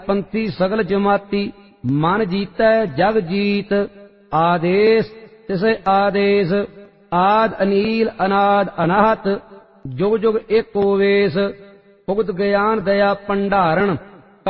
पंथी सगल जमाती मन जीतै जग जीत। आदेश तिसे आदेश आद अनील अनाद अनाहत जुग जुग एको वेश। भुगत ज्ञान दया भंडारण